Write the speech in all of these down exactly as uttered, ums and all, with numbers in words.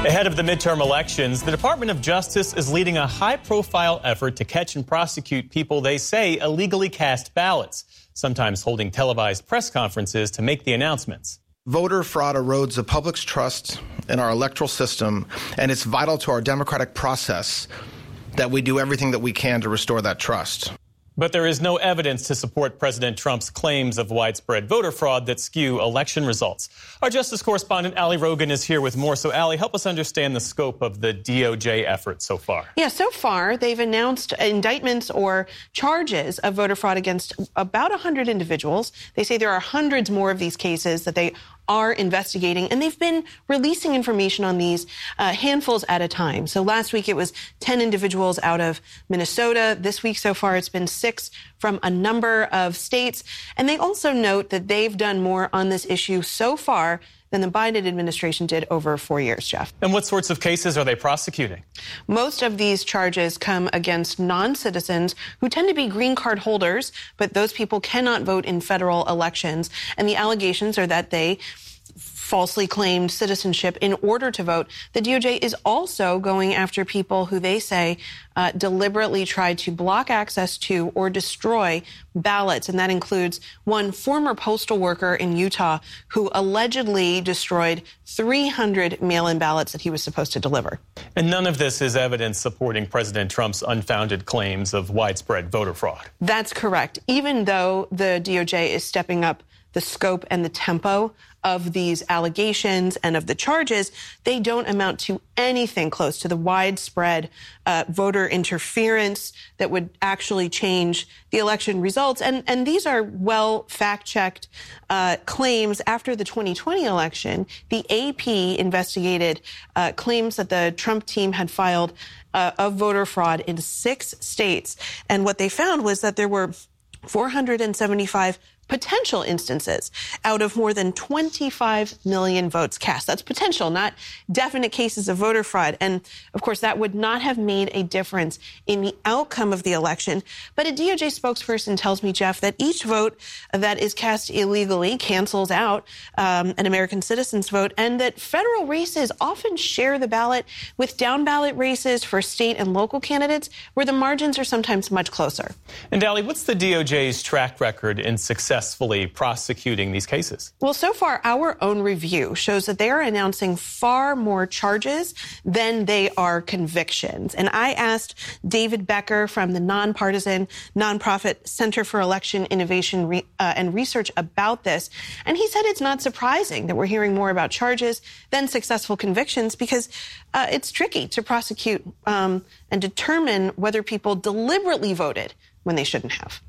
Ahead of the midterm elections, the Department of Justice is leading a high-profile effort to catch and prosecute people they say illegally cast ballots, sometimes holding televised press conferences to make the announcements. Voter fraud erodes the public's trust in our electoral system, and it's vital to our democratic process that we do everything that we can to restore that trust. But there is no evidence to support President Trump's claims of widespread voter fraud that skew election results. Our Justice correspondent Ali Rogan is here with more. So, Ali, help us understand the scope of the D O J effort so far. Yeah, so far, they've announced indictments or charges of voter fraud against about one hundred individuals. They say there are hundreds more of these cases that they are investigating, and they've been releasing information on these uh, handfuls at a time. So last week it was ten individuals out of Minnesota. This week so far it's been six from a number of states. And they also note that they've done more on this issue so far than the Biden administration did over four years, Jeff. And what sorts of cases are they prosecuting? Most of these charges come against non-citizens who tend to be green card holders, but those people cannot vote in federal elections. And the allegations are that they falsely claimed citizenship in order to vote. The D O J is also going after people who they say uh, deliberately tried to block access to or destroy ballots. And that includes one former postal worker in Utah who allegedly destroyed three hundred mail-in ballots that he was supposed to deliver. And none of this is evidence supporting President Trump's unfounded claims of widespread voter fraud. That's correct. Even though the D O J is stepping up the scope and the tempo of these allegations and of the charges, they don't amount to anything close to the widespread uh, voter interference that would actually change the election results. And, and these are well fact-checked uh, claims. After the twenty twenty election, the A P investigated uh, claims that the Trump team had filed uh, of voter fraud in six states. And what they found was that there were four hundred seventy-five potential instances out of more than twenty-five million votes cast. That's potential, not definite cases of voter fraud. And, of course, that would not have made a difference in the outcome of the election. But a D O J spokesperson tells me, Jeff, that each vote that is cast illegally cancels out um, an American citizen's vote, and that federal races often share the ballot with down-ballot races for state and local candidates where the margins are sometimes much closer. And, Ali, what's the D O J's track record in success successfully prosecuting these cases? Well, so far, our own review shows that they are announcing far more charges than they are convictions. And I asked David Becker from the nonpartisan nonprofit Center for Election Innovation Re- uh, and Research about this. And he said it's not surprising that we're hearing more about charges than successful convictions because uh, it's tricky to prosecute um, and determine whether people deliberately voted when they shouldn't have.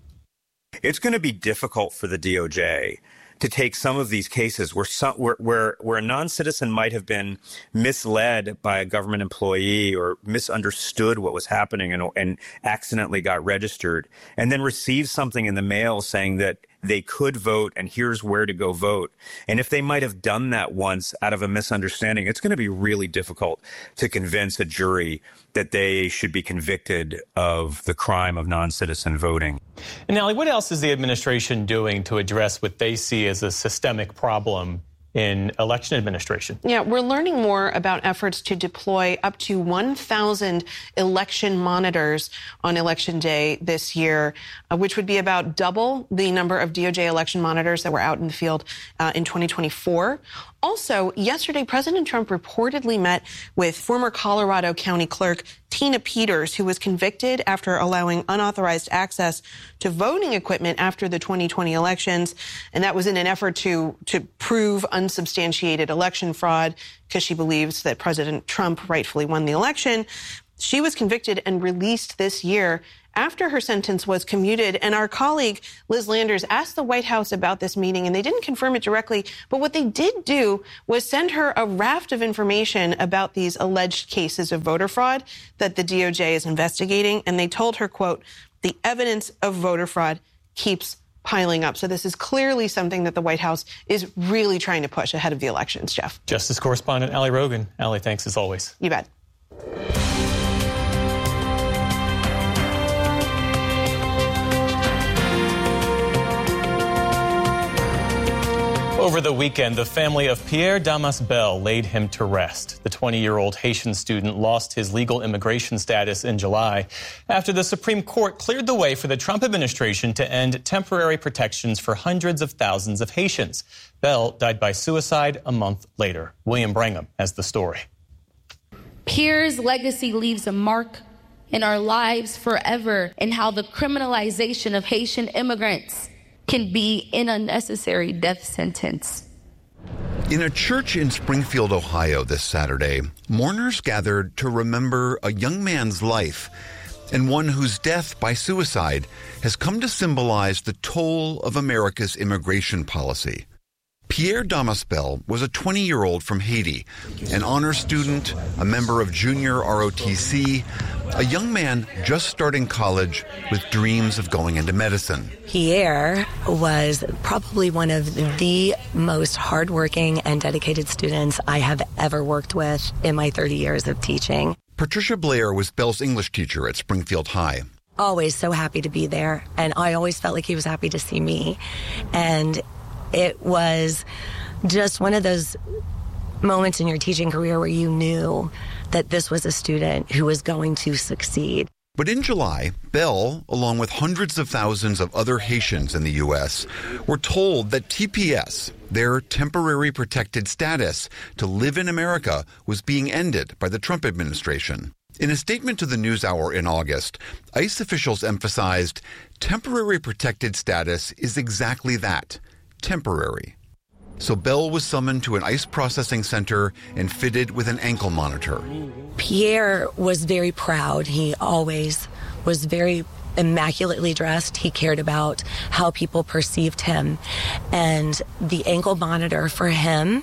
It's going to be difficult for the D O J to take some of these cases where some, where, where, where a non-citizen might have been misled by a government employee or misunderstood what was happening and, and accidentally got registered, and then receive something in the mail saying that they could vote and here's where to go vote. And if they might have done that once out of a misunderstanding, it's going to be really difficult to convince a jury that they should be convicted of the crime of non-citizen voting. And Ali, what else is the administration doing to address what they see as a systemic problem in election administration? Yeah, we're learning more about efforts to deploy up to one thousand election monitors on Election Day this year, uh, which would be about double the number of D O J election monitors that were out in the field uh, in twenty twenty-four. Also, yesterday, President Trump reportedly met with former Colorado County Clerk Tina Peters, who was convicted after allowing unauthorized access to voting equipment after the twenty twenty elections. And that was in an effort to, to prove unsubstantiated election fraud because she believes that President Trump rightfully won the election. She was convicted and released this year after her sentence was commuted. And our colleague Liz Landers asked the White House about this meeting, and they didn't confirm it directly. But what they did do was send her a raft of information about these alleged cases of voter fraud that the D O J is investigating. And they told her, quote, the evidence of voter fraud keeps piling up. So this is clearly something that the White House is really trying to push ahead of the elections, Jeff. Justice correspondent Ali Rogan. Ali, thanks as always. You bet. Over the weekend, the family of Pierre Damas Bell laid him to rest. The twenty-year-old Haitian student lost his legal immigration status in July after the Supreme Court cleared the way for the Trump administration to end temporary protections for hundreds of thousands of Haitians. Bell died by suicide a month later. William Brangham has the story. Pierre's legacy leaves a mark in our lives forever in how the criminalization of Haitian immigrants can be an unnecessary death sentence. In a church in Springfield, Ohio this Saturday, mourners gathered to remember a young man's life and one whose death by suicide has come to symbolize the toll of America's immigration policy. Pierre Damas Bell was a twenty-year-old from Haiti, an honor student, a member of junior R O T C, a young man just starting college with dreams of going into medicine. Pierre was probably one of the most hardworking and dedicated students I have ever worked with in my thirty years of teaching. Patricia Blair was Bell's English teacher at Springfield High. Always so happy to be there, and I always felt like he was happy to see me. And it was just one of those moments in your teaching career where you knew that this was a student who was going to succeed. But in July, Bell, along with hundreds of thousands of other Haitians in the U S, were told that T P S, their temporary protected status to live in America, was being ended by the Trump administration. In a statement to the NewsHour in August, ICE officials emphasized temporary protected status is exactly that, temporary. So Bell was summoned to an ICE processing center and fitted with an ankle monitor. Pierre was very proud. He always was very immaculately dressed. He cared about how people perceived him. And the ankle monitor for him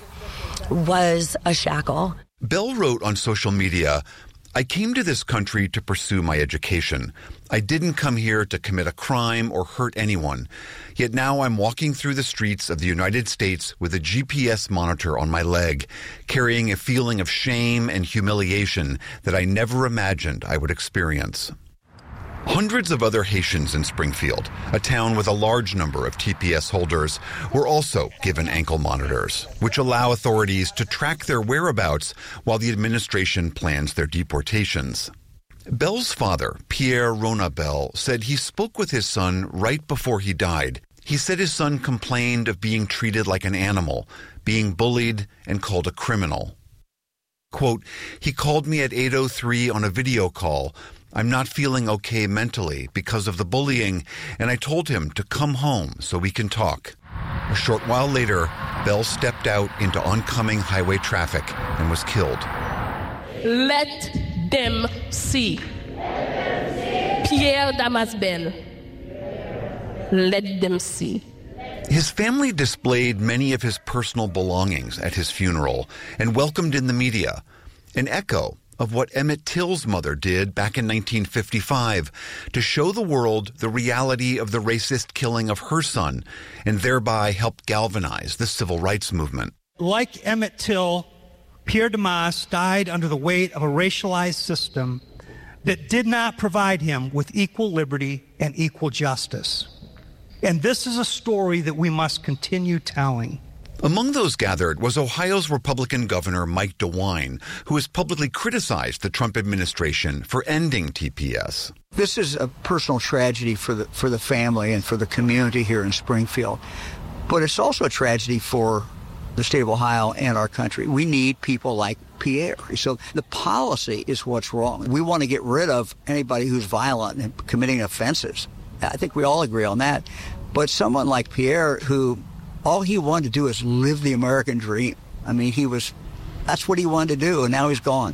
was a shackle. Bell wrote on social media, "I came to this country to pursue my education. I didn't come here to commit a crime or hurt anyone. Yet now I'm walking through the streets of the United States with a G P S monitor on my leg, carrying a feeling of shame and humiliation that I never imagined I would experience." Hundreds of other Haitians in Springfield, a town with a large number of T P S holders, were also given ankle monitors, which allow authorities to track their whereabouts while the administration plans their deportations. Bell's father, Pierre Rona Bell, said he spoke with his son right before he died. He said his son complained of being treated like an animal, being bullied, and called a criminal. Quote, "He called me at eight oh three on a video call. I'm not feeling okay mentally because of the bullying, and I told him to come home so we can talk." A short while later, Bell stepped out into oncoming highway traffic and was killed. Let them see. Pierre Damas Bell. Let them see. His family displayed many of his personal belongings at his funeral and welcomed in the media, an echo of what Emmett Till's mother did back in nineteen fifty-five to show the world the reality of the racist killing of her son and thereby helped galvanize the civil rights movement. Like Emmett Till, Pierre Damas died under the weight of a racialized system that did not provide him with equal liberty and equal justice. And this is a story that we must continue telling. Among those gathered was Ohio's Republican Governor Mike DeWine, who has publicly criticized the Trump administration for ending T P S. This is a personal tragedy for the for the family and for the community here in Springfield. But it's also a tragedy for the state of Ohio and our country. We need people like Pierre. So the policy is what's wrong. We want to get rid of anybody who's violent and committing offenses. I think we all agree on that. But someone like Pierre, who all he wanted to do is live the American dream. I mean, he was, that's what he wanted to do, and now he's gone.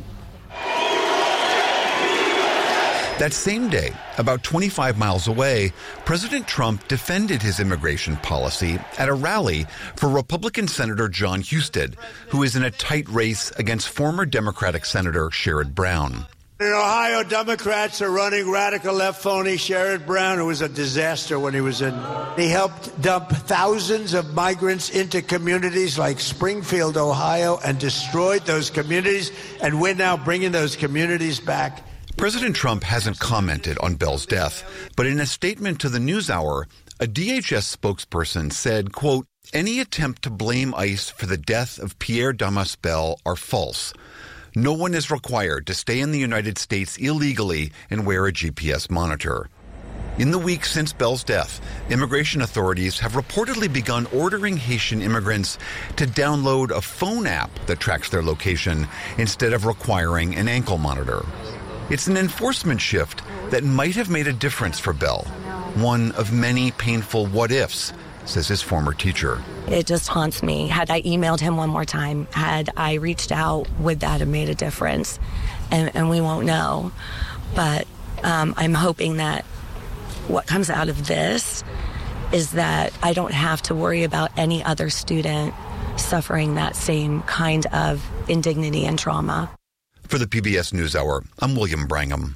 That same day, about twenty-five miles away, President Trump defended his immigration policy at a rally for Republican Senator John Husted, who is in a tight race against former Democratic Senator Sherrod Brown. In Ohio, Democrats are running radical left phony Sherrod Brown, who was a disaster when he was in. He helped dump thousands of migrants into communities like Springfield, Ohio, and destroyed those communities, and we're now bringing those communities back. President Trump hasn't commented on Bell's death, but in a statement to the NewsHour, a D H S spokesperson said, quote, any attempt to blame ICE for the death of Pierre Damas Bell are false. No one is required to stay in the United States illegally and wear a G P S monitor. In the weeks since Bell's death, immigration authorities have reportedly begun ordering Haitian immigrants to download a phone app that tracks their location instead of requiring an ankle monitor. It's an enforcement shift that might have made a difference for Bell, one of many painful what-ifs, says his former teacher. It just haunts me. Had I emailed him one more time, had I reached out, would that have made a difference? And, and we won't know. But um, I'm hoping that what comes out of this is that I don't have to worry about any other student suffering that same kind of indignity and trauma. For the P B S NewsHour, I'm William Brangham.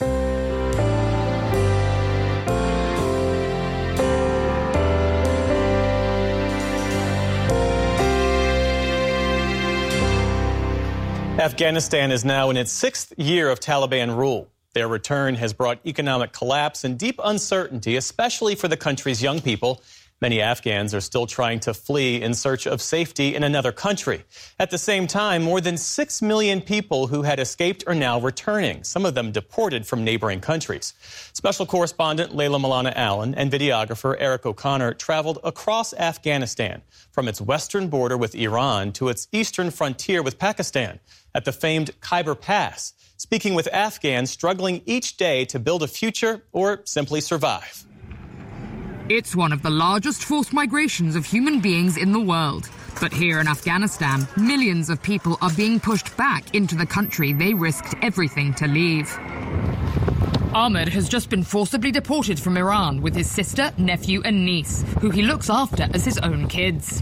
Afghanistan is now in its sixth year of Taliban rule. Their return has brought economic collapse and deep uncertainty, especially for the country's young people. Many Afghans are still trying to flee in search of safety in another country. At the same time, more than six million people who had escaped are now returning, some of them deported from neighboring countries. Special correspondent Layla Milana Allen and videographer Eric O'Connor traveled across Afghanistan, from its western border with Iran to its eastern frontier with Pakistan, at the famed Khyber Pass, speaking with Afghans struggling each day to build a future or simply survive. It's one of the largest forced migrations of human beings in the world. But here in Afghanistan, millions of people are being pushed back into the country they risked everything to leave. Ahmed has just been forcibly deported from Iran with his sister, nephew and niece, who he looks after as his own kids.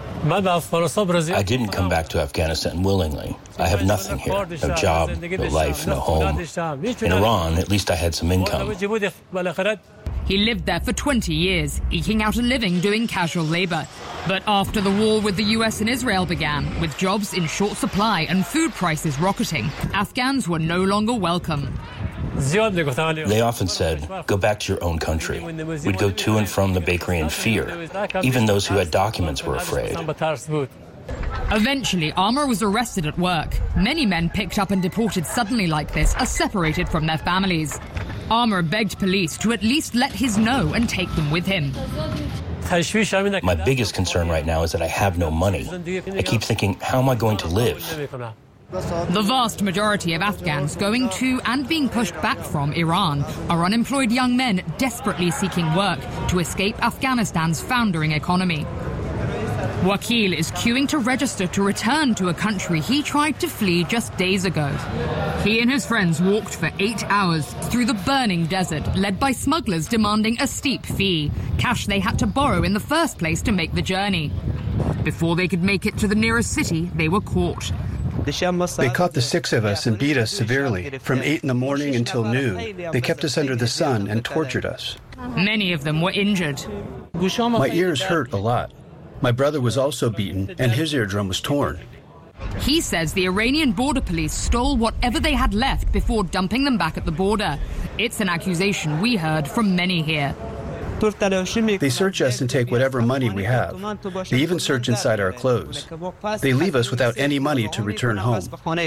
I didn't come back to Afghanistan willingly. I have nothing here. No job, no life, no home. In Iran, at least I had some income. He lived there for twenty years, eking out a living doing casual labor. But after the war with the U S and Israel began, with jobs in short supply and food prices rocketing, Afghans were no longer welcome. They often said, go back to your own country. We'd go to and from the bakery in fear. Even those who had documents were afraid. Eventually, Amr was arrested at work. Many men picked up and deported suddenly like this are separated from their families. Amr begged police to at least let his know and take them with him. My biggest concern right now is that I have no money. I keep thinking, how am I going to live? The vast majority of Afghans going to and being pushed back from Iran are unemployed young men desperately seeking work to escape Afghanistan's foundering economy. Wakil is queuing to register to return to a country he tried to flee just days ago. He and his friends walked for eight hours through the burning desert, led by smugglers demanding a steep fee, cash they had to borrow in the first place to make the journey. Before they could make it to the nearest city, they were caught. They caught the six of us and beat us severely. From eight in the morning until noon, they kept us under the sun and tortured us. Many of them were injured. My ears hurt a lot. My brother was also beaten, and his eardrum was torn. He says the Iranian border police stole whatever they had left before dumping them back at the border. It's an accusation we heard from many here. They search us and take whatever money we have. They even search inside our clothes. They leave us without any money to return home.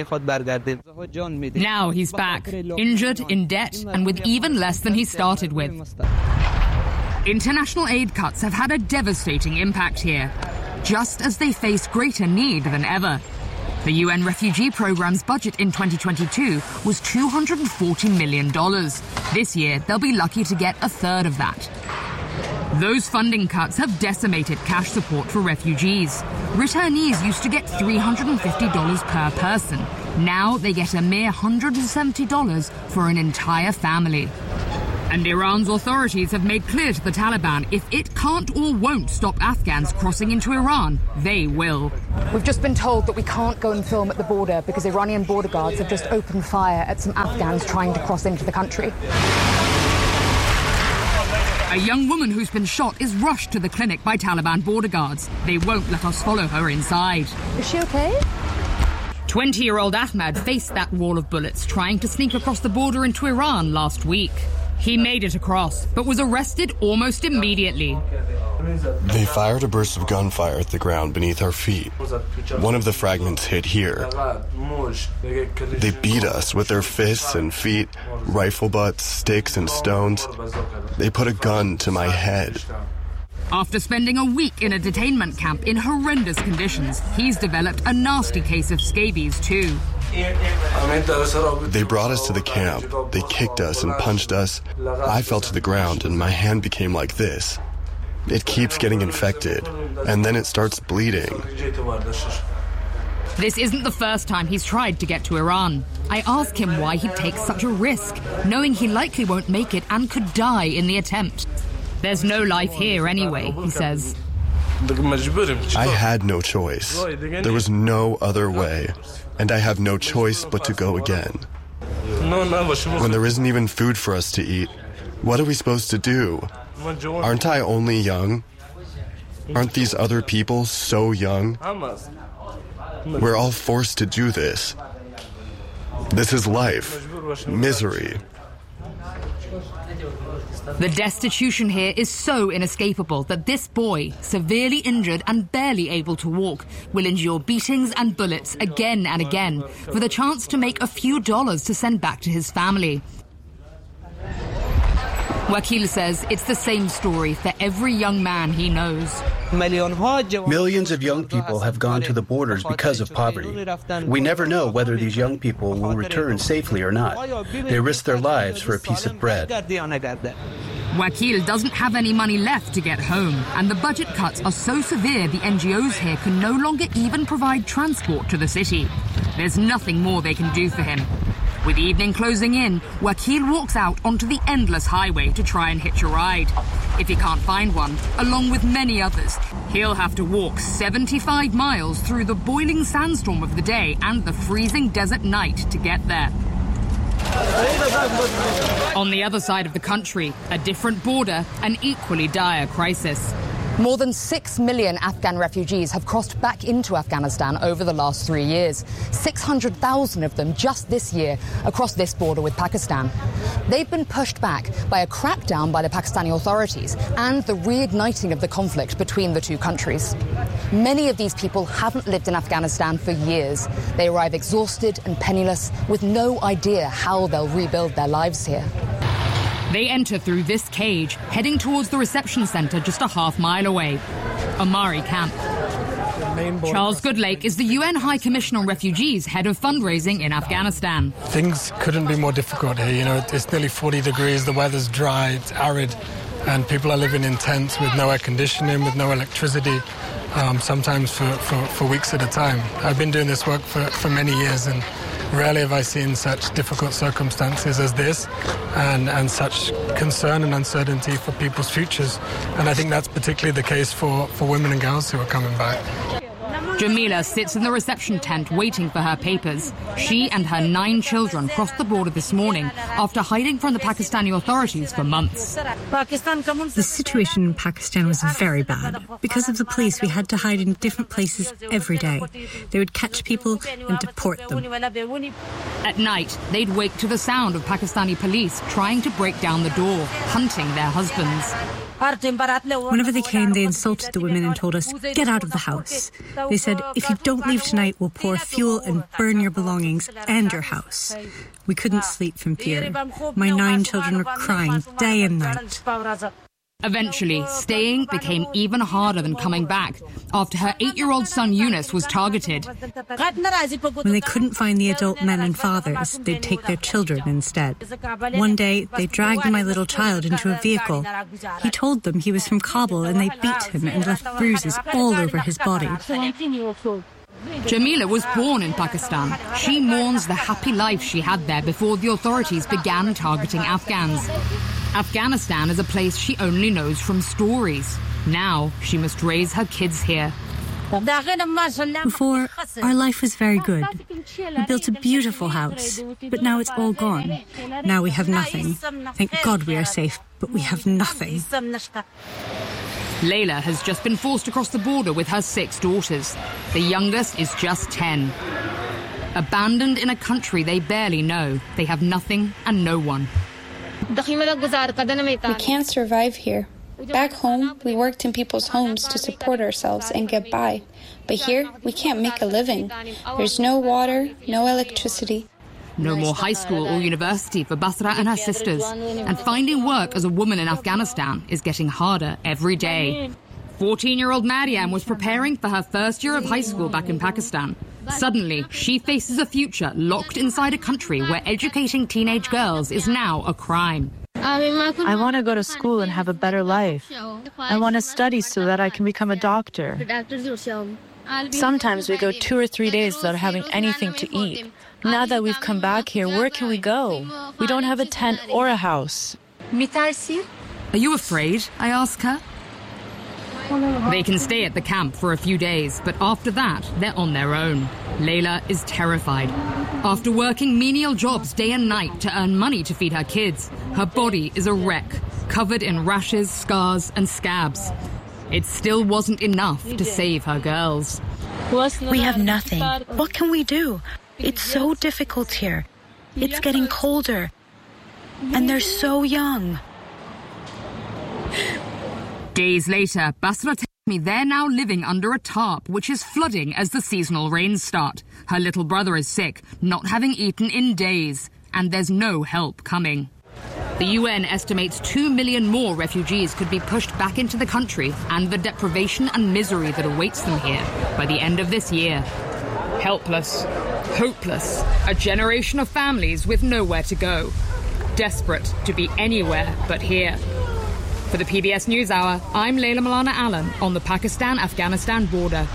Now he's back, injured, in debt, and with even less than he started with. International aid cuts have had a devastating impact here, just as they face greater need than ever. The U N Refugee Programme's budget in twenty twenty-two was two hundred forty million dollars. This year, they'll be lucky to get a third of that. Those funding cuts have decimated cash support for refugees. Returnees used to get three hundred fifty dollars per person. Now they get a mere one hundred seventy dollars for an entire family. And Iran's authorities have made clear to the Taliban if it can't or won't stop Afghans crossing into Iran, they will. We've just been told that we can't go and film at the border because Iranian border guards have just opened fire at some Afghans trying to cross into the country. A young woman who's been shot is rushed to the clinic by Taliban border guards. They won't let us follow her inside. Is she okay? twenty-year-old Ahmad faced that wall of bullets trying to sneak across the border into Iran last week. He made it across, but was arrested almost immediately. They fired a burst of gunfire at the ground beneath our feet. One of the fragments hit here. They beat us with their fists and feet, rifle butts, sticks, and stones. They put a gun to my head. After spending a week in a detainment camp in horrendous conditions, he's developed a nasty case of scabies too. They brought us to the camp. They kicked us and punched us. I fell to the ground and my hand became like this. It keeps getting infected, and then it starts bleeding. This isn't the first time he's tried to get to Iran. I ask him why he'd take such a risk, knowing he likely won't make it and could die in the attempt. There's no life here anyway, he says. I had no choice. There was no other way, and I have no choice but to go again. When there isn't even food for us to eat, what are we supposed to do? Aren't I only young? Aren't these other people so young? We're all forced to do this. This is life. Misery. The destitution here is so inescapable that this boy, severely injured and barely able to walk, will endure beatings and bullets again and again for the chance to make a few dollars to send back to his family. Wakil says it's the same story for every young man he knows. Millions of young people have gone to the borders because of poverty. We never know whether these young people will return safely or not. They risk their lives for a piece of bread. Wakil doesn't have any money left to get home, and the budget cuts are so severe the N G Os here can no longer even provide transport to the city. There's nothing more they can do for him. With evening closing in, Wakil walks out onto the endless highway to try and hitch a ride. If he can't find one, along with many others, he'll have to walk seventy-five miles through the boiling sandstorm of the day and the freezing desert night to get there. On the other side of the country, a different border, an equally dire crisis. More than six million Afghan refugees have crossed back into Afghanistan over the last three years. six hundred thousand of them just this year across this border with Pakistan. They've been pushed back by a crackdown by the Pakistani authorities and the reigniting of the conflict between the two countries. Many of these people haven't lived in Afghanistan for years. They arrive exhausted and penniless with no idea how they'll rebuild their lives here. They enter through this cage, heading towards the reception centre just a half mile away, Omari Camp. Charles Goodlake is the U N High Commission on Refugees, head of fundraising in Afghanistan. Things couldn't be more difficult here. You know, it's nearly forty degrees, the weather's dry, it's arid, and people are living in tents with no air conditioning, with no electricity, um, sometimes for, for, for weeks at a time. I've been doing this work for, for many years, and rarely have I seen such difficult circumstances as this and, and such concern and uncertainty for people's futures. And I think that's particularly the case for, for women and girls who are coming back. Jamila sits in the reception tent waiting for her papers. She and her nine children crossed the border this morning after hiding from the Pakistani authorities for months. The situation in Pakistan was very bad. Because of the police, we had to hide in different places every day. They would catch people and deport them. At night, they'd wake to the sound of Pakistani police trying to break down the door, hunting their husbands. Whenever they came, they insulted the women and told us, "Get out of the house." They said, "If you don't leave tonight, we'll pour fuel and burn your belongings and your house." We couldn't sleep from fear. My nine children were crying day and night. Eventually, staying became even harder than coming back after her eight-year-old son Yunus was targeted. When they couldn't find the adult men and fathers, they'd take their children instead. One day, they dragged my little child into a vehicle. He told them he was from Kabul and they beat him and left bruises all over his body. Jamila was born in Pakistan. She mourns the happy life she had there before the authorities began targeting Afghans. Afghanistan is a place she only knows from stories. Now she must raise her kids here. Before, our life was very good. We built a beautiful house, but now it's all gone. Now we have nothing. Thank God we are safe, but we have nothing. Layla has just been forced across the border with her six daughters. The youngest is just ten. Abandoned in a country they barely know, they have nothing and no one. We can't survive here. Back home, we worked in people's homes to support ourselves and get by. But here, we can't make a living. There's no water, no electricity. No more high school or university for Basra and her sisters. And finding work as a woman in Afghanistan is getting harder every day. fourteen-year-old Mariam was preparing for her first year of high school back in Pakistan. Suddenly, she faces a future locked inside a country where educating teenage girls is now a crime. I want to go to school and have a better life. I want to study so that I can become a doctor. Sometimes we go two or three days without having anything to eat. Now that we've come back here, where can we go? We don't have a tent or a house. Are you afraid? I ask her. They can stay at the camp for a few days, but after that, they're on their own. Layla is terrified. After working menial jobs day and night to earn money to feed her kids, her body is a wreck, covered in rashes, scars, and scabs. It still wasn't enough to save her girls. We have nothing. What can we do? It's so difficult here. It's getting colder. And they're so young. Days later, Basra tells me they're now living under a tarp, which is flooding as the seasonal rains start. Her little brother is sick, not having eaten in days, and there's no help coming. The U N estimates two million more refugees could be pushed back into the country and the deprivation and misery that awaits them here by the end of this year. Helpless, hopeless, a generation of families with nowhere to go. Desperate to be anywhere but here. For the P B S NewsHour, I'm Layla Malana Allen on the Pakistan-Afghanistan border.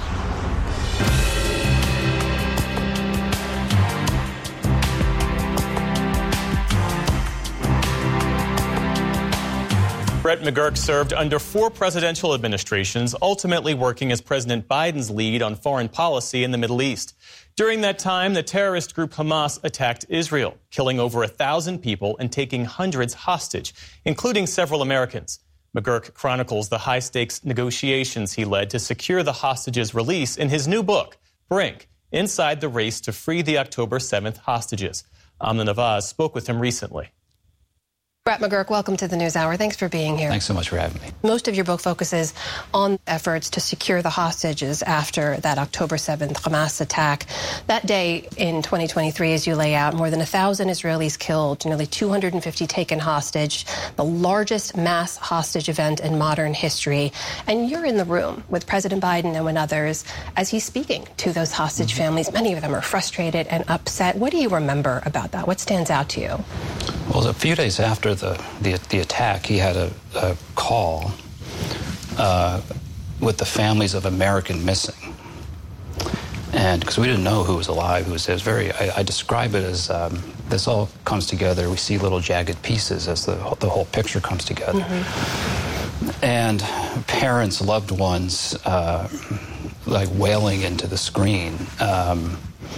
Brett McGurk served under four presidential administrations, ultimately working as President Biden's lead on foreign policy in the Middle East. During that time, the terrorist group Hamas attacked Israel, killing over a thousand people and taking hundreds hostage, including several Americans. McGurk chronicles the high-stakes negotiations he led to secure the hostages' release in his new book, Brink, Inside the Race to Free the October seventh Hostages. Amna Nawaz spoke with him recently. Brett McGurk, welcome to the NewsHour. Thanks for being here. Thanks so much for having me. Most of your book focuses on efforts to secure the hostages after that October seventh Hamas attack. That day in twenty twenty-three, as you lay out, more than one thousand Israelis killed, nearly two hundred fifty taken hostage, the largest mass hostage event in modern history. And you're in the room with President Biden and with others as he's speaking to those hostage mm-hmm. families. Many of them are frustrated and upset. What do you remember about that? What stands out to you? Well, a few days after the, the, the attack, he had a, a call uh, with the families of American missing. And because we didn't know who was alive, who was there. It was very, I, I describe it as um, this all comes together. We see little jagged pieces as the, the whole picture comes together. Mm-hmm. And parents, loved ones, uh, like wailing into the screen. Um,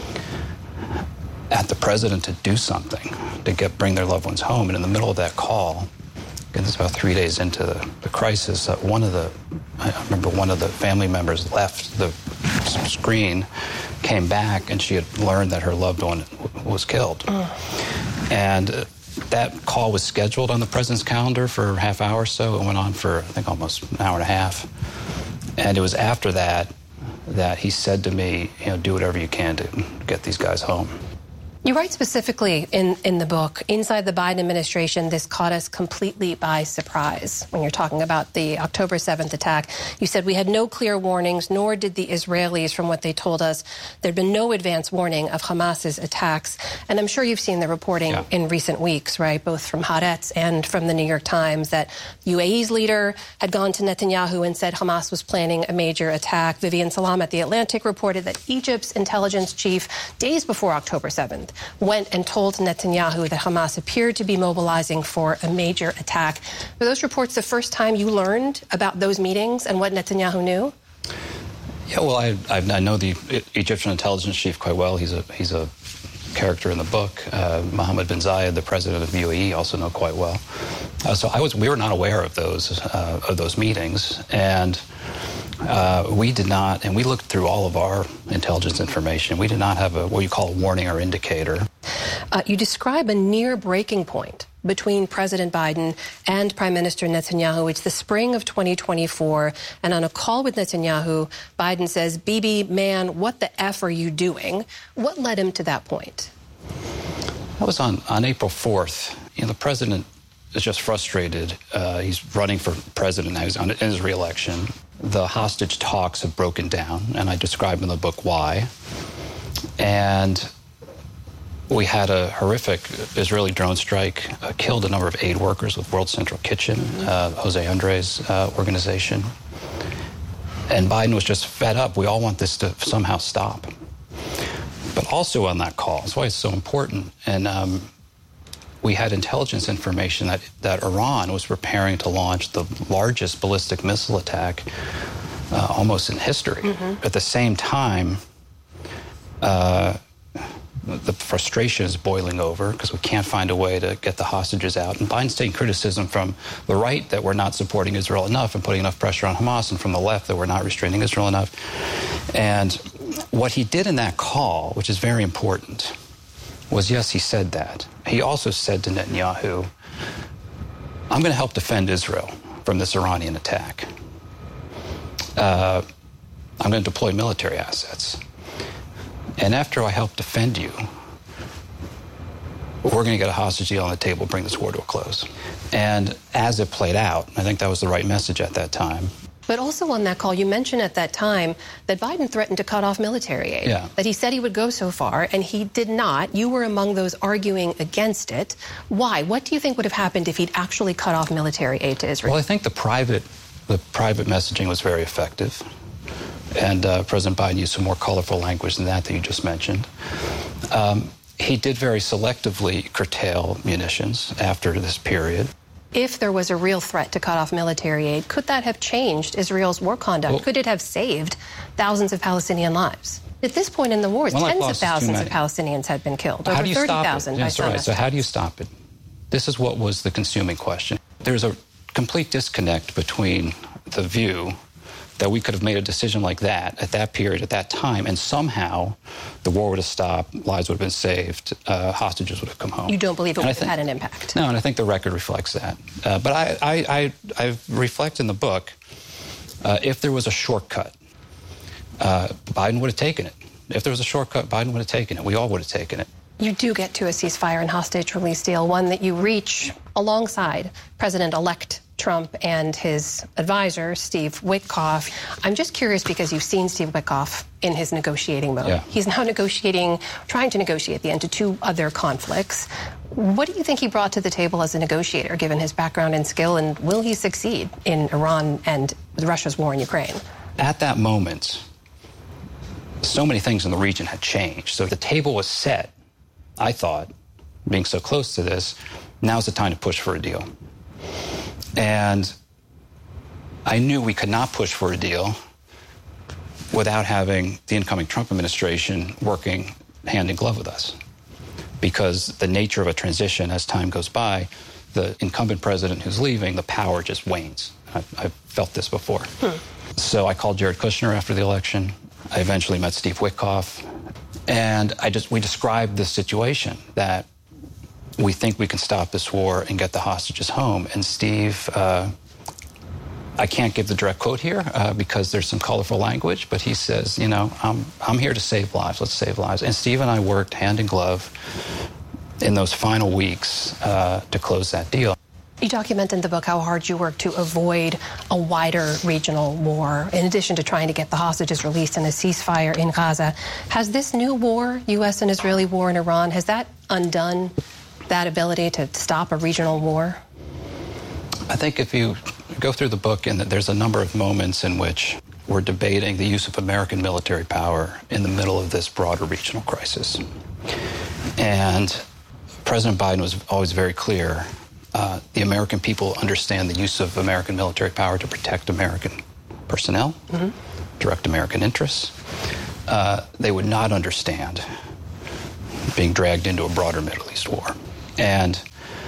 at the president to do something, to get bring their loved ones home. And in the middle of that call, and it's about three days into the, the crisis, uh, one of the, I remember one of the family members left the screen, came back, and she had learned that her loved one w- was killed. Oh. And uh, that call was scheduled on the president's calendar for a half hour or so. It went on for, I think, almost an hour and a half. And it was after that that he said to me, you know, do whatever you can to get these guys home. You write specifically in, in the book, inside the Biden administration, this caught us completely by surprise. When you're talking about the October seventh attack, you said we had no clear warnings, nor did the Israelis, from what they told us. There'd been no advance warning of Hamas's attacks. And I'm sure you've seen the reporting yeah. in recent weeks, right, both from Haaretz and from the New York Times, that U A E's leader had gone to Netanyahu and said Hamas was planning a major attack. Vivian Salam at The Atlantic reported that Egypt's intelligence chief, days before October seventh, went and told Netanyahu that Hamas appeared to be mobilizing for a major attack. Were those reports the first time you learned about those meetings and what Netanyahu knew? Yeah, well, I, I, I know the Egyptian intelligence chief quite well. He's a he's a character in the book. Uh, Mohammed bin Zayed, the president of U A E, also know quite well. Uh, so I was we were not aware of those uh, of those meetings, and Uh, we did not, and we looked through all of our intelligence information. We did not have a what you call a warning or indicator. Uh, you describe a near breaking point between President Biden and Prime Minister Netanyahu. It's the spring of twenty twenty-four, and on a call with Netanyahu, Biden says, "Bibi, man, what the F are you doing?" What led him to that point? That was on, on April fourth. You know, the president is just frustrated. Uh, he's running for president now. He's on in his reelection. The hostage talks have broken down, and I describe in the book why. And we had a horrific Israeli drone strike, uh, killed a number of aid workers with World Central Kitchen, uh, Jose Andres' uh, organization. And Biden was just fed up. We all want this to somehow stop. But also on that call, that's why it's so important. And um, we had intelligence information that, that Iran was preparing to launch the largest ballistic missile attack uh, almost in history. Mm-hmm. At the same time, uh, the frustration is boiling over because we can't find a way to get the hostages out. And Biden's taking criticism from the right that we're not supporting Israel enough and putting enough pressure on Hamas, and from the left that we're not restraining Israel enough. And what he did in that call, which is very important, was, yes, he said that. He also said to Netanyahu, I'm going to help defend Israel from this Iranian attack. Uh, I'm going to deploy military assets. And after I help defend you, we're going to get a hostage deal on the table, bring this war to a close. And as it played out, I think that was the right message at that time. But also on that call, you mentioned at that time that Biden threatened to cut off military aid, yeah. that he said he would go so far, and he did not. You were among those arguing against it. Why? What do you think would have happened if he'd actually cut off military aid to Israel? Well, I think the private, the private messaging was very effective. And uh, President Biden used some more colorful language than that that you just mentioned. Um, he did very selectively curtail munitions after this period. If there was a real threat to cut off military aid, could that have changed Israel's war conduct? Well, could it have saved thousands of Palestinian lives? At this point in the war, tens of thousands of Palestinians had been killed, over thirty thousand by some estimates. So how do you stop it? This is what was the consuming question. There's a complete disconnect between the view that we could have made a decision like that at that period, at that time, and somehow the war would have stopped, lives would have been saved, uh, hostages would have come home. You don't believe it and would think, have had an impact? No, and I think the record reflects that. Uh, but I, I, I, I reflect in the book, uh, if there was a shortcut, uh, Biden would have taken it. If there was a shortcut, Biden would have taken it. We all would have taken it. You do get to a ceasefire and hostage release deal, one that you reach alongside President-elect Trump and his advisor, Steve Witkoff. I'm just curious because you've seen Steve Witkoff in his negotiating mode. Yeah. He's now negotiating, trying to negotiate the end to two other conflicts. What do you think he brought to the table as a negotiator, given his background and skill, and will he succeed in Iran and Russia's war in Ukraine? At that moment, so many things in the region had changed. So the table was set, I thought, being so close to this, now's the time to push for a deal. And I knew we could not push for a deal without having the incoming Trump administration working hand in glove with us. Because the nature of a transition as time goes by, the incumbent president who's leaving, the power just wanes. I've, I've felt this before. Hmm. So I called Jared Kushner after the election. I eventually met Steve Witkoff. And I just we described the situation that we think we can stop this war and get the hostages home. And Steve, uh, I can't give the direct quote here uh, because there's some colorful language, but he says, you know, I'm, I'm here to save lives. Let's save lives. And Steve and I worked hand in glove in those final weeks uh, to close that deal. You document in the book how hard you worked to avoid a wider regional war, in addition to trying to get the hostages released and a ceasefire in Gaza. Has this new war, U S and Israeli war in Iran, has that undone that ability to stop a regional war? I think if you go through the book, and there's a number of moments in which we're debating the use of American military power in the middle of this broader regional crisis. And President Biden was always very clear. Uh, the American people understand the use of American military power to protect American personnel, mm-hmm. direct American interests. Uh, they would not understand being dragged into a broader Middle East war. And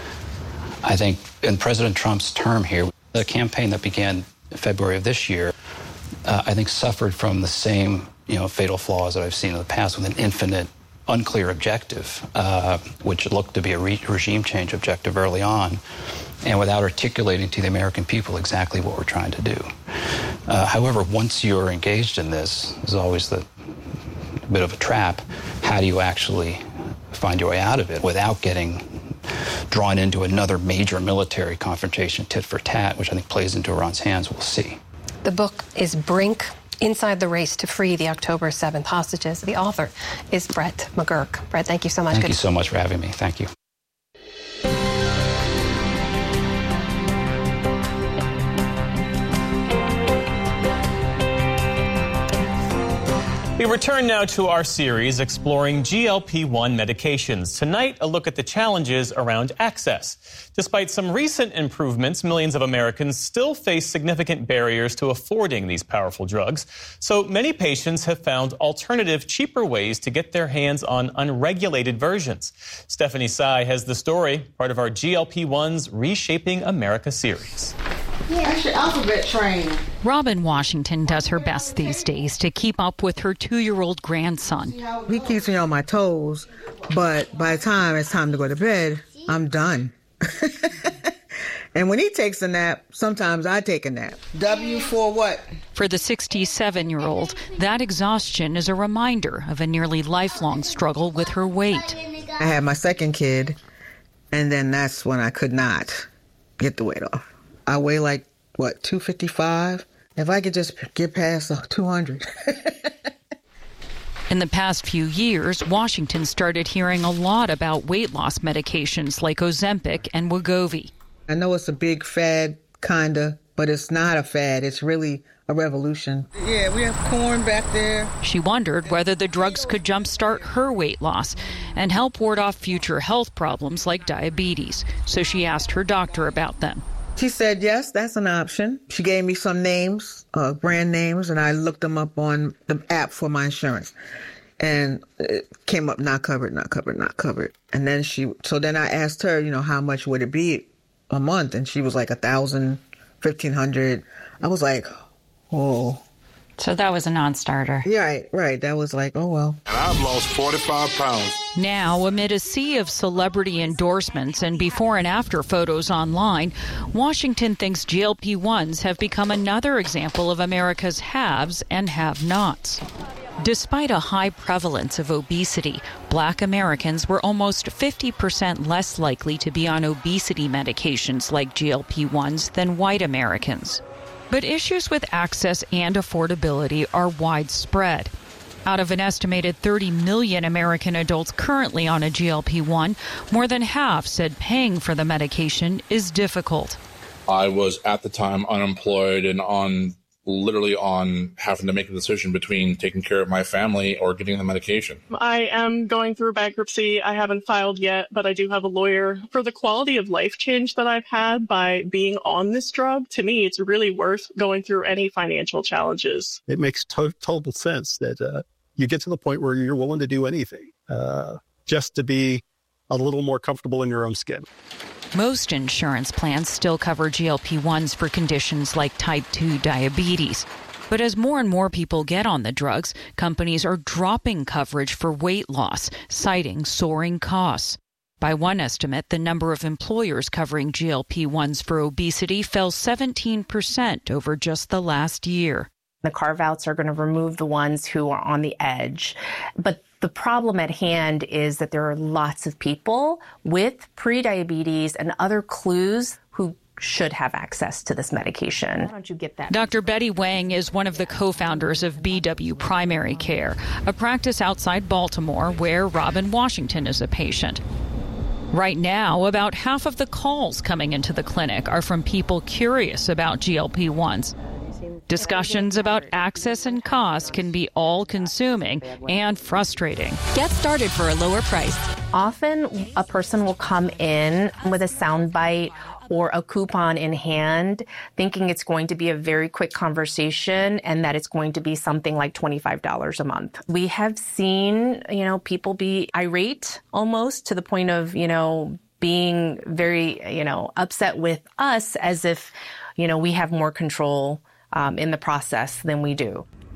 I think in President Trump's term here, the campaign that began in February of this year, uh, I think suffered from the same, you know, fatal flaws that I've seen in the past, with an infinite unclear objective, uh, which looked to be a re- regime change objective early on, and without articulating to the American people exactly what we're trying to do. Uh, however, once you're engaged in this, there's always the bit of a trap. How do you actually find your way out of it without getting drawn into another major military confrontation, tit for tat, which I think plays into Iran's hands? We'll see. The book is Brink, Inside the Race to Free the October seventh Hostages. The author is Brett McGurk. Brett, thank you so much. Thank Good you so much for having me. Thank you. We return now to our series exploring G L P one medications. Tonight, a look at the challenges around access. Despite some recent improvements, millions of Americans still face significant barriers to affording these powerful drugs. So many patients have found alternative, cheaper ways to get their hands on unregulated versions. Stephanie Tsai has the story, part of our G L P one's Reshaping America series. Yeah, it's your alphabet training. Robin Washington does her best these days to keep up with her two-year-old grandson. He keeps me on my toes, but by the time it's time to go to bed, I'm done. And when he takes a nap, sometimes I take a nap. W for what? For the sixty-seven-year-old, that exhaustion is a reminder of a nearly lifelong struggle with her weight. I had my second kid, and then that's when I could not get the weight off. I weigh like, what, two fifty-five? If I could just get past two hundred. In the past few years, Washington started hearing a lot about weight loss medications like Ozempic and Wegovy. I know it's a big fad, kinda, but it's not a fad. It's really a revolution. Yeah, we have corn back there. She wondered whether the drugs could jumpstart her weight loss and help ward off future health problems like diabetes. So she asked her doctor about them. She said, yes, that's an option. She gave me some names, uh, brand names, and I looked them up on the app for my insurance. And it came up not covered, not covered, not covered. And then she, so then I asked her, you know, how much would it be a month? And she was like a thousand, fifteen hundred. I was like, oh. So that was a non-starter. Yeah, right, right. That was like, oh, well. And I've lost forty-five pounds. Now, amid a sea of celebrity endorsements and before and after photos online, Washington thinks G L P ones have become another example of America's haves and have-nots. Despite a high prevalence of obesity, Black Americans were almost fifty percent less likely to be on obesity medications like G L P ones than white Americans. But issues with access and affordability are widespread. Out of an estimated thirty million American adults currently on a G L P one, more than half said paying for the medication is difficult. I was at the time unemployed and on literally on having to make a decision between taking care of my family or getting the medication. I am going through bankruptcy. I haven't filed yet, but I do have a lawyer. For the quality of life change that I've had by being on this drug, to me, it's really worth going through any financial challenges. It makes to- total sense that uh, you get to the point where you're willing to do anything uh, just to be a little more comfortable in your own skin. Most insurance plans still cover G L P ones for conditions like type two diabetes. But as more and more people get on the drugs, companies are dropping coverage for weight loss, citing soaring costs. By one estimate, the number of employers covering G L P ones for obesity fell seventeen percent over just the last year. The carve-outs are going to remove the ones who are on the edge. But the problem at hand is that there are lots of people with prediabetes and other clues who should have access to this medication. Why don't you get that? Doctor Betty Wang is one of the co-founders of B W Primary Care, a practice outside Baltimore where Robin Washington is a patient. Right now, about half of the calls coming into the clinic are from people curious about G L P ones. Discussions about access and cost can be all-consuming and frustrating. Get started for a lower price. Often, a person will come in with a soundbite or a coupon in hand, thinking it's going to be a very quick conversation and that it's going to be something like twenty-five dollars a month. We have seen, you know, people be irate almost to the point of, you know, being very, you know, upset with us as if, you know, we have more control Um, in the process than we do.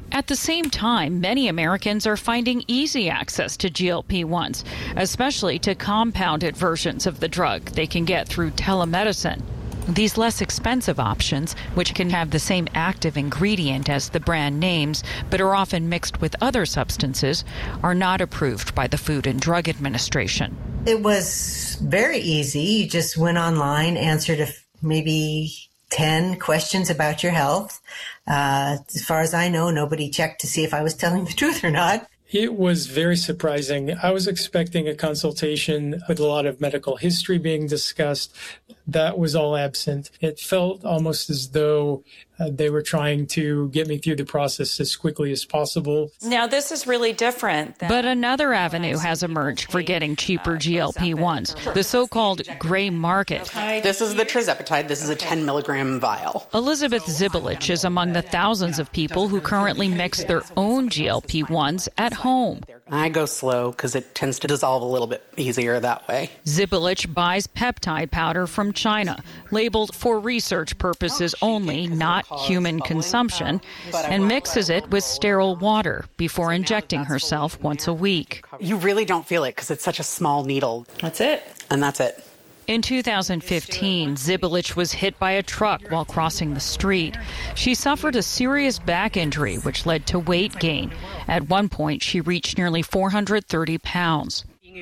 At the same time, many Americans are finding easy access to G L P ones, especially to compounded versions of the drug they can get through telemedicine. These less expensive options, which can have the same active ingredient as the brand names, but are often mixed with other substances, are not approved by the Food and Drug Administration. It was very easy. You just went online, answered a, maybe ten questions about your health. Uh, as far as I know, nobody checked to see if I was telling the truth or not. It was very surprising. I was expecting a consultation with a lot of medical history being discussed. That was all absent. It felt almost as though uh, they were trying to get me through the process as quickly as possible. Now, this is really different. But another avenue has emerged for getting cheaper G L P ones, the so-called gray market. This is the tirzepatide. This is a ten milligram vial. Elizabeth Zibelich is among the thousands of people who currently mix their own G L P ones at home. I go slow because it tends to dissolve a little bit easier that way. Zibelich buys peptide powder from China, labeled for research purposes only, not human consumption, and mixes it with sterile water before injecting herself once a week. You really don't feel it because it's such a small needle. That's it. And that's it. In two thousand fifteen, Zibelich was hit by a truck while crossing the street. She suffered a serious back injury, which led to weight gain. At one point, she reached nearly four hundred thirty pounds.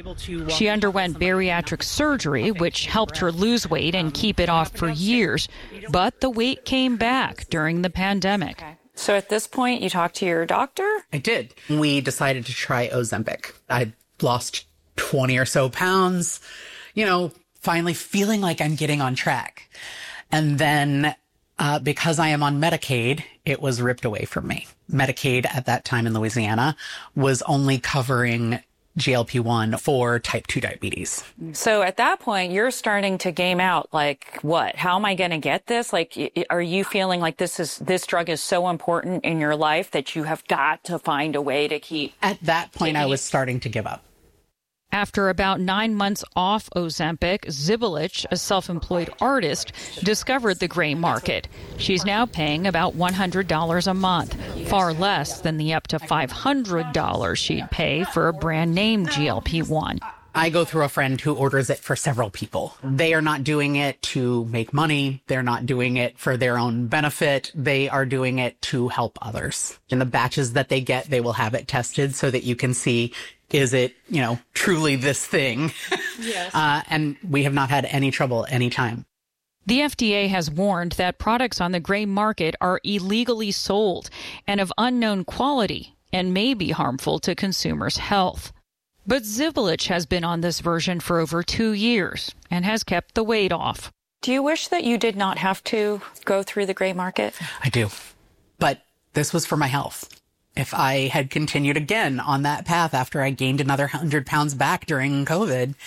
She underwent bariatric surgery, which helped her lose weight and keep it off for years. But the weight came back during the pandemic. So at this point, you talked to your doctor? I did. We decided to try Ozempic. I lost twenty or so pounds, you know, finally feeling like I'm getting on track. And then uh, because I am on Medicaid, it was ripped away from me. Medicaid at that time in Louisiana was only covering G L P one for type two diabetes. So at that point, you're starting to game out, like, what? How am I going to get this? Like, are you feeling like this is this drug is so important in your life that you have got to find a way to keep... At that point, I was starting to give up. After about nine months off Ozempic, Zibelich, a self-employed artist, discovered the gray market. She's now paying about one hundred dollars a month, far less than the up to five hundred dollars she'd pay for a brand-name G L P one. I go through a friend who orders it for several people. They are not doing it to make money. They're not doing it for their own benefit. They are doing it to help others. In the batches that they get, they will have it tested so that you can see, is it, you know, truly this thing? Yes. uh, and we have not had any trouble any time. The F D A has warned that products on the gray market are illegally sold and of unknown quality and may be harmful to consumers' health. But Zibelich has been on this version for over two years and has kept the weight off. Do you wish that you did not have to go through the gray market? I do. But this was for my health. If I had continued again on that path after I gained another one hundred pounds back during COVID,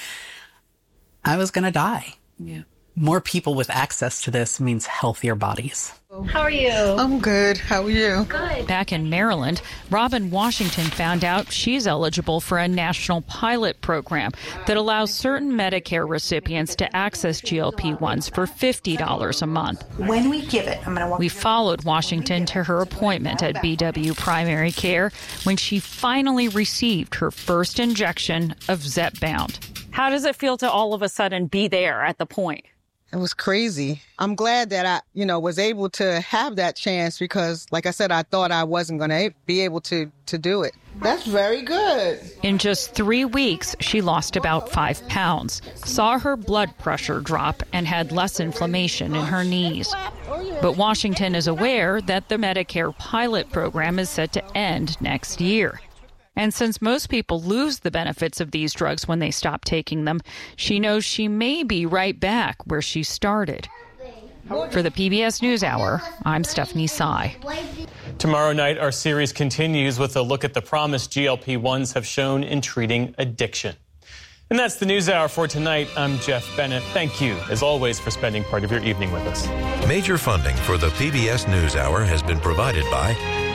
I was going to die. Yeah. More people with access to this means healthier bodies. How are you? I'm good. How are you? Good. Back in Maryland, Robin Washington found out she's eligible for a national pilot program that allows certain Medicare recipients to access G L P ones for fifty dollars a month. When we give it, I'm going to walk. We followed Washington to her appointment at B W Primary Care when she finally received her first injection of Zepbound. How does it feel to all of a sudden be there at the point? It was crazy. I'm glad that I, you know, was able to have that chance because, like I said, I thought I wasn't going to be able to, to do it. That's very good. In just three weeks, she lost about five pounds, saw her blood pressure drop, and had less inflammation in her knees. But Washington is aware that the Medicare pilot program is set to end next year. And since most people lose the benefits of these drugs when they stop taking them, she knows she may be right back where she started. For the P B S NewsHour, I'm Stephanie Tsai. Tomorrow night, our series continues with a look at the promise G L P ones have shown in treating addiction. And that's the NewsHour for tonight. I'm Jeff Bennett. Thank you, as always, for spending part of your evening with us. Major funding for the P B S NewsHour has been provided by